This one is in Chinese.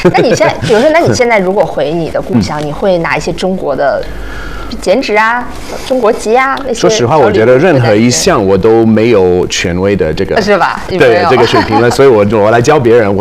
那你现在，比如说，那你现在如果回你的故乡，你会拿一些中国的剪纸啊、中国籍啊那些？ 说实话，我觉得任何一项我都没有权威的这个， 是吧？ 对这个水平了，所以我来教别人，